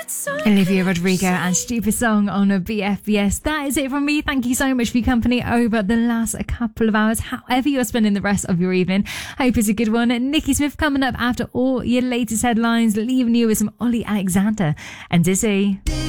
Olivia Rodrigo and Stupid Song on a BFBS. That is it from me. Thank you so much for your company over the last couple of hours. However you're spending the rest of your evening, hope it's a good one. Nikki Smith coming up after all your latest headlines, leaving you with some Ollie Alexander and Dizzy.